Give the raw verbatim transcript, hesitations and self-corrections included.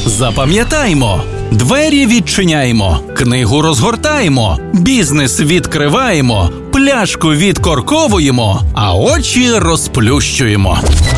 Запам'ятаймо, двері відчиняємо, книгу розгортаємо, бізнес відкриваємо, пляшку відкорковуємо, а очі розплющуємо.